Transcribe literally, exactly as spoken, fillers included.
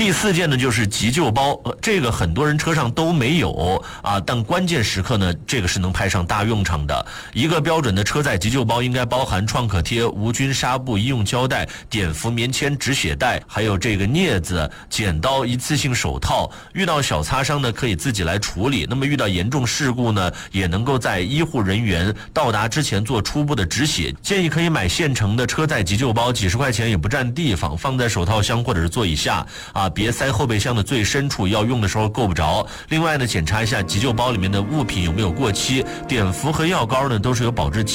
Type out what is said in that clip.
第四件呢就是急救包，呃，这个很多人车上都没有啊，但关键时刻呢，这个是能派上大用场的。一个标准的车载急救包应该包含创可贴、无菌纱布、医用胶带、碘伏棉签、止血带，还有这个镊子、剪刀、一次性手套。遇到小擦伤呢，可以自己来处理。那么遇到严重事故呢，也能够在医护人员到达之前做初步的止血。建议可以买现成的车载急救包，几十块钱也不占地方，放在手套箱或者是座椅下啊，别塞后备箱的最深处，要用的时候够不着。另外呢，检查一下急救包里面的物品有没有过期，碘伏和药膏呢都是有保质期。